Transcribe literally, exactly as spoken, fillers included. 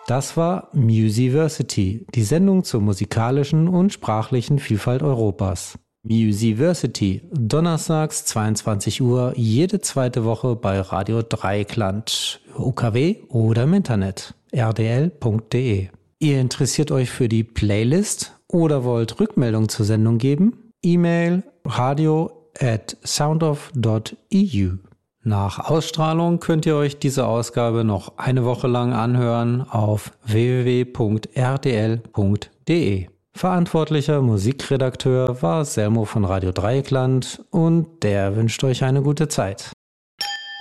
Das war Musiversity, die Sendung zur musikalischen und sprachlichen Vielfalt Europas. Musiversity, donnerstags zweiundzwanzig Uhr, jede zweite Woche bei Radio Dreieckland, U K W oder im Internet, r d l punkt d e. Ihr interessiert euch für die Playlist oder wollt Rückmeldung zur Sendung geben? E-Mail radio at soundof dot e u. Nach Ausstrahlung könnt ihr euch diese Ausgabe noch eine Woche lang anhören auf w w w punkt r d l punkt d e. Verantwortlicher Musikredakteur war Selmo von Radio Dreieckland und der wünscht euch eine gute Zeit.